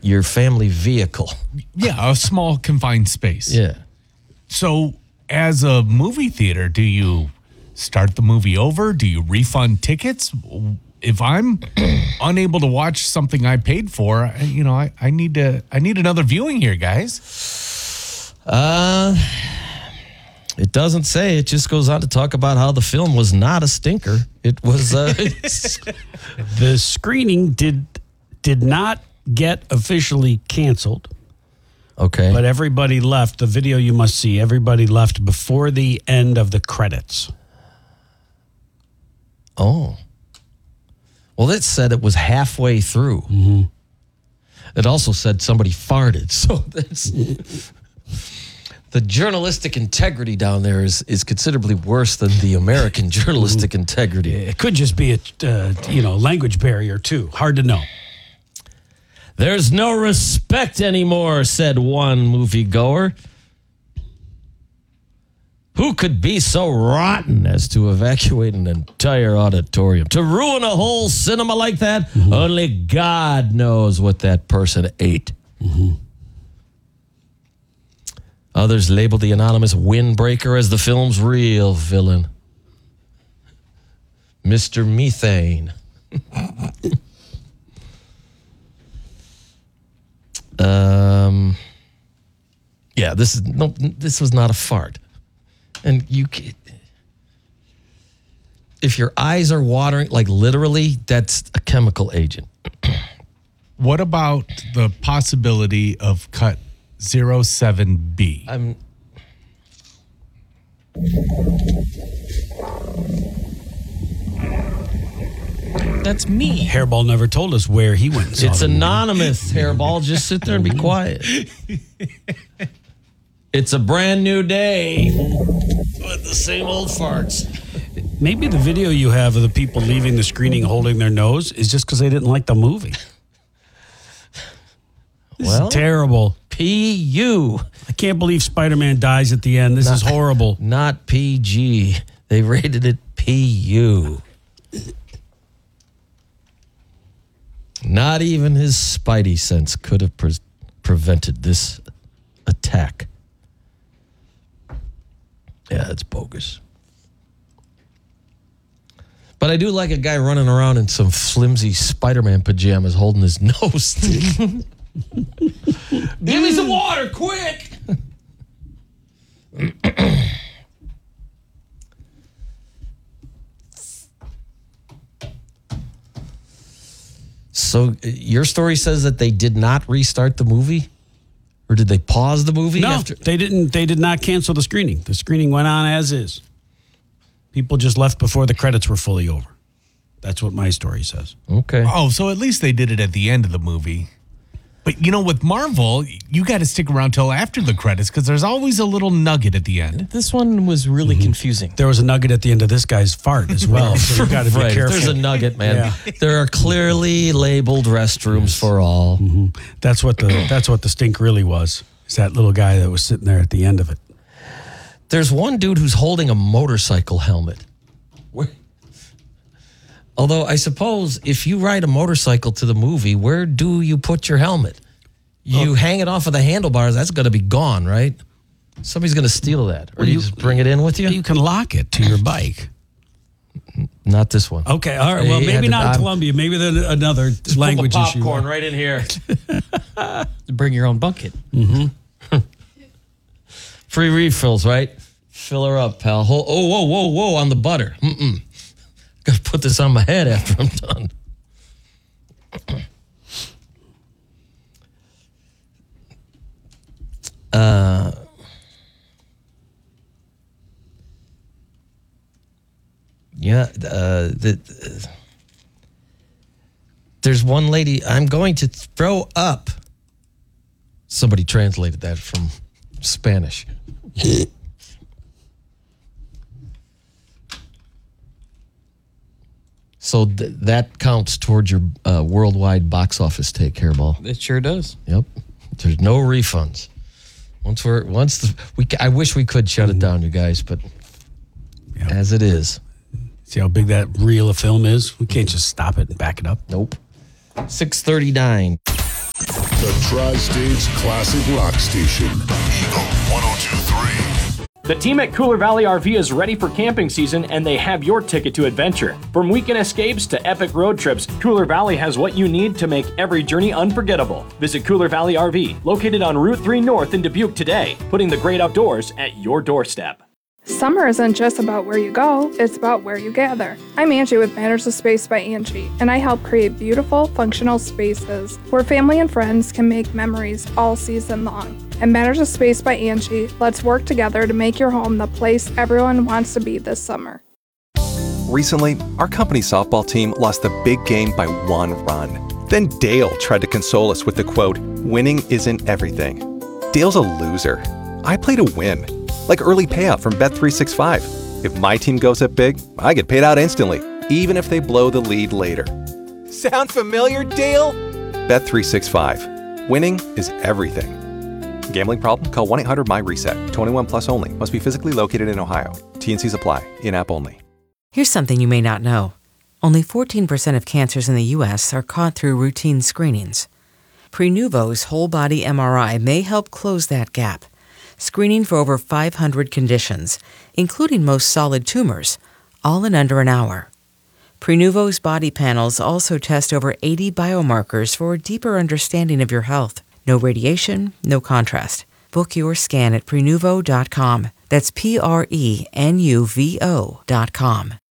your family vehicle. Yeah, a small confined space. Yeah. So as a movie theater, do you start the movie over? Do you refund tickets? If I'm unable to watch something I paid for, I need another viewing here, guys. It doesn't say. It just goes on to talk about how the film was not a stinker. It was the screening did not get officially canceled. Okay. But everybody left. The video you must see. Everybody left before the end of the credits. Oh. Well, it said it was halfway through. Mm-hmm. It also said somebody farted. So that's the journalistic integrity down there is considerably worse than the American journalistic integrity. It could just be a language barrier too. Hard to know. There's no respect anymore, said one moviegoer. Who could be so rotten as to evacuate an entire auditorium? To ruin a whole cinema like that? Mm-hmm. Only God knows what that person ate. Mm-hmm. Others labeled the anonymous windbreaker as the film's real villain. Mr. Methane. Yeah, this was not a fart. And if your eyes are watering, like literally, that's a chemical agent. What about the possibility of cut 07B? That's me. Hairball never told us where he went and saw It's the movie. anonymous, Hairball. Just sit there and be quiet. It's a brand new day with the same old farts. Maybe the video you have of the people leaving the screening holding their nose is just because they didn't like the movie. This is terrible. PU. I can't believe Spider-Man dies at the end. This is horrible. Not PG. They rated it PU. Not even his spidey sense could have prevented this attack. Yeah, it's bogus. But I do like a guy running around in some flimsy Spider-Man pajamas holding his nose. Give me some water, quick! So your story says that they did not restart the movie? Or did they pause the movie? No, they didn't. They did not cancel the screening. The screening went on as is. People just left before the credits were fully over. That's what my story says. Okay. Oh, so at least they did it at the end of the movie. But, with Marvel, you got to stick around till after the credits because there's always a little nugget at the end. This one was really confusing. There was a nugget at the end of this guy's fart as well, so you got to be careful. There's a nugget, man. Yeah. There are clearly labeled restrooms for all. Mm-hmm. That's what the stink really was. Is that little guy that was sitting there at the end of it. There's one dude who's holding a motorcycle helmet. Although I suppose if you ride a motorcycle to the movie, where do you put your helmet? You hang it off of the handlebars, that's going to be gone, right? Somebody's going to steal that. Or you just bring it in with you? You can lock it to your bike. Not this one. Okay, all right. Well, maybe not Columbia. Maybe another just language put issue. Popcorn right in here. Bring your own bucket. Mm-hmm. Free refills, right? Fill her up, pal. Oh, whoa, on the butter. Got to put this on my head after I'm done. There's one lady, I'm going to throw up. Somebody translated that from Spanish. So that counts towards your worldwide box office take, Hairball. It sure does. Yep. There's no refunds. I wish we could shut it down, you guys, but as it is. See how big that reel of film is? We can't just stop it and back it up. Nope. 6:39. The Tri-State's classic rock station. Eagle 102.3. The team at Cooler Valley RV is ready for camping season, and they have your ticket to adventure. From weekend escapes to epic road trips, Cooler Valley has what you need to make every journey unforgettable. Visit Cooler Valley RV, located on Route 3 North in Dubuque today, putting the great outdoors at your doorstep. Summer isn't just about where you go, it's about where you gather. I'm Angie with Matters of Space by Angie, and I help create beautiful, functional spaces where family and friends can make memories all season long. At Matters of Space by Angie, let's work together to make your home the place everyone wants to be this summer. Recently, our company's softball team lost the big game by 1 run. Then Dale tried to console us with the quote, "Winning isn't everything." Dale's a loser. I play to win. Like early payout from Bet365. If my team goes up big, I get paid out instantly, even if they blow the lead later. Sound familiar, Dale? Bet365. Winning is everything. Gambling problem? Call 1-800-MY-RESET. 21 plus only. Must be physically located in Ohio. T&Cs apply. In-app only. Here's something you may not know. Only 14% of cancers in the U.S. are caught through routine screenings. Prenuvo's whole-body MRI may help close that gap, screening for over 500 conditions, including most solid tumors, all in under an hour. Prenuvo's body panels also test over 80 biomarkers for a deeper understanding of your health. No radiation, no contrast. Book your scan at Prenuvo.com. That's Prenuvo.com.